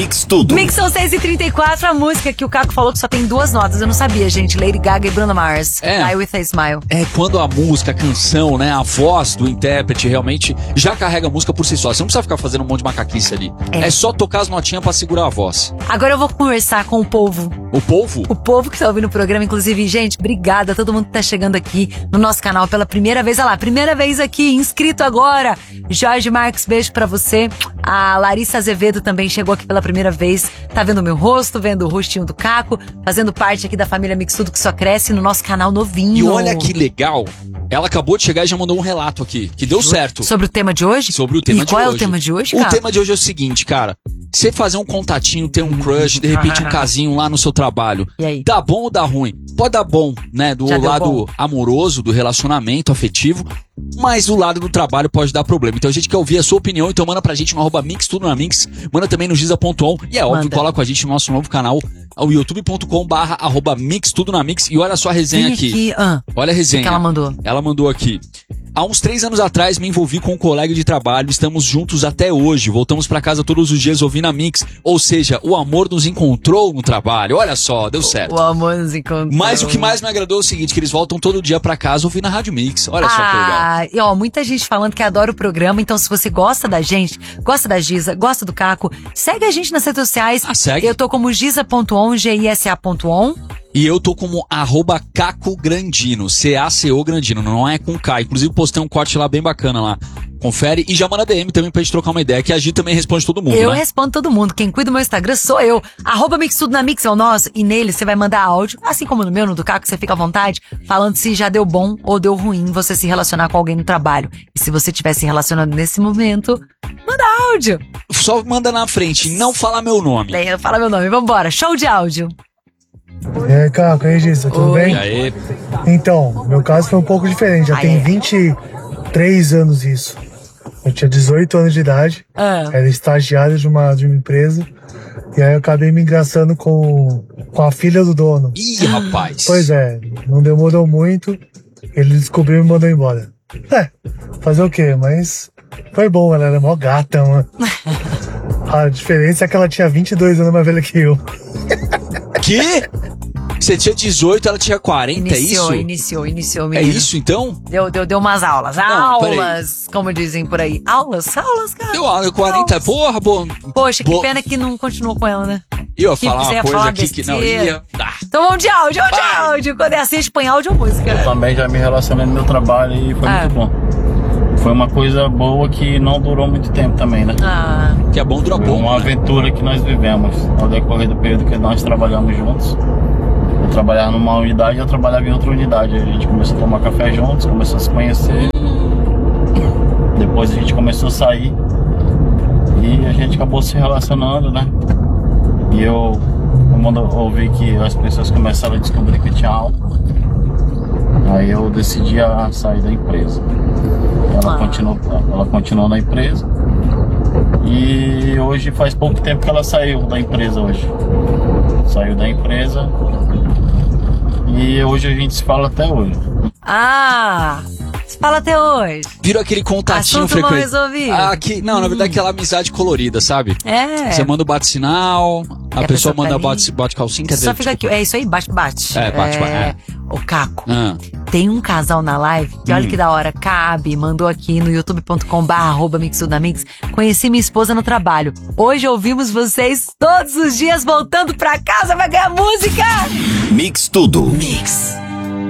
Mix Tudo. Mix são 6h34, a música que o Caco falou que só tem 2 notas. Eu não sabia, gente. Lady Gaga e Bruno Mars. Die With a Smile. É quando a música, a canção, né, a voz do intérprete realmente já carrega a música por si só. Você não precisa ficar fazendo um monte de macaquice ali. É só tocar as notinhas pra segurar a voz. Agora eu vou conversar com o povo. O povo? O povo que tá ouvindo o programa. Inclusive, gente, obrigada a todo mundo que tá chegando aqui no nosso canal pela primeira vez. Olha lá, primeira vez aqui, inscrito agora. Jorge Marques, beijo pra você. A Larissa Azevedo também chegou aqui pela primeira vez. Tá vendo o meu rosto, vendo o rostinho do Caco, fazendo parte aqui da família Mix Tudo que só cresce no nosso canal novinho. E olha que legal. Ela acabou de chegar e já mandou um relato aqui, que deu certo. Sobre o tema de hoje? Sobre o tema de hoje. E qual é o tema de hoje, cara? O tema de hoje é o seguinte, cara. Você fazer um contatinho, ter um crush, de repente um casinho lá no seu trabalho. E aí? Dá bom ou dá ruim? Pode dar bom, né? Do lado amoroso, do relacionamento afetivo. Mas do lado do trabalho pode dar problema. Então a gente quer ouvir a sua opinião. Então manda pra gente no @mix, tudo na Mix. Manda também no giza.on. E é óbvio, cola com a gente no nosso novo canal, o youtube.com/mix, tudo na Mix. E olha só a resenha aqui. Olha a resenha. O que ela mandou? Ela mandou aqui. Há uns 3 anos atrás me envolvi com um colega de trabalho, estamos juntos até hoje, voltamos pra casa todos os dias ouvindo a Mix, ou seja, o amor nos encontrou no trabalho, olha só, deu certo. O amor nos encontrou. Mas o que mais me agradou é o seguinte, que eles voltam todo dia pra casa ouvindo a Rádio Mix, olha só que legal. E ó, muita gente falando que adora o programa, então se você gosta da gente, gosta da Giza, gosta do Caco, segue a gente nas redes sociais. Segue. Eu tô como giza.on, GISA.on. E eu tô como @Caco Grandino, CACO Grandino, não é com K. Inclusive postei um corte lá bem bacana lá. Confere e já manda DM também pra gente trocar uma ideia, que a Gi também responde todo mundo, Eu né? respondo todo mundo. Quem cuida do meu Instagram sou eu. @Mix Tudo na Mix é o nosso. E nele você vai mandar áudio, assim como no meu, no do Caco, você fica à vontade, falando se já deu bom ou deu ruim você se relacionar com alguém no trabalho. E se você estiver se relacionando nesse momento, manda áudio. Só manda na frente, não fala meu nome. Fala meu nome, vambora. Show de áudio. E aí, Caco, e aí, Giza, tudo bem? E aí? Então, meu caso foi um pouco diferente, já tem 23 anos isso. Eu tinha 18 anos de idade, era estagiário de uma empresa, e aí eu acabei me engraçando com a filha do dono. Ih, rapaz! Pois é, não demorou muito, ele descobriu e me mandou embora. Fazer o quê? Mas foi bom, ela era mó gata, mano. A diferença é que ela tinha 22 anos mais velha que eu. Que? Você tinha 18, ela tinha 40, Iniciou, é isso? Iniciou, É menino. isso, então? Deu umas aulas. Aulas, como dizem por aí. Aulas, cara. Deu aula, 40, aulas. Porra, bom. Poxa, que pena que não continuou com ela, né? Eu ia falar uma coisa aqui que não ia. Então vamos de áudio. Quando é assim, põe áudio ou música. Eu também já me relacionei no meu trabalho e foi muito bom. Foi uma coisa boa que não durou muito tempo também, né? Que é bom, dura pouco. Foi uma aventura que nós vivemos ao decorrer do período que nós trabalhamos juntos. Eu trabalhava numa unidade e eu trabalhava em outra unidade. A gente começou a tomar café juntos, começou a se conhecer. Depois a gente começou a sair e a gente acabou se relacionando, né? E quando eu ouvi que as pessoas começaram a descobrir que tinha algo, aí eu decidi a sair da empresa. Ela continuou na empresa. E hoje faz pouco tempo que ela saiu da empresa hoje. Saiu da empresa. E hoje a gente se fala até hoje. Se fala até hoje. Virou aquele contatinho assunto frequente. mal resolvido. Não, na verdade aquela amizade colorida, sabe? É. Você manda o bate-sinal, a pessoa manda bate calcinha. Só fica aqui, é isso aí, bate. Bate. O Caco, tem um casal na live que olha que da hora, Cabe, mandou aqui no youtube.com/mixtudonamix. Conheci minha esposa no trabalho. Hoje ouvimos vocês todos os dias voltando pra casa, vai ganhar música! Mix Tudo. Mix.